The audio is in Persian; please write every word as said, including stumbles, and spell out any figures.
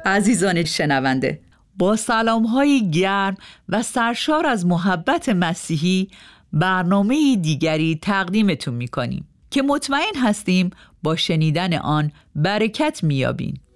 عزیزان شنونده، با سلام‌های گرم و سرشار از محبت مسیحی برنامه دیگری تقدیمتون می‌کنیم که مطمئن هستیم با شنیدن آن برکت می‌یابیم.